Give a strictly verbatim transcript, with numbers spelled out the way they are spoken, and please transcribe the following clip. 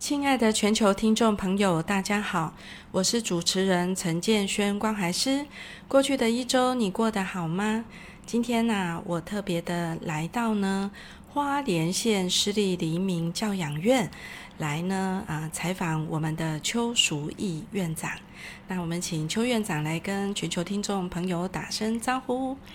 亲爱的全球听众朋友，大家好，我是主持人陈建轩关怀师。过去的一周你过得好吗？今天呢、啊，我特别的来到呢花莲县私立黎明教养院来呢啊、呃、采访我们的邱淑义院长。那我们请邱院长来跟全球听众朋友打声招呼。